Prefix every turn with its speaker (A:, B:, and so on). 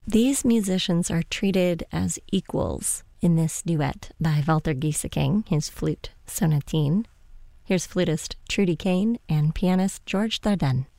A: These musicians are treated as equals in this duet by Walter Gieseking, his flute sonatine. Here's flutist Trudy Kane and pianist George Dardenne.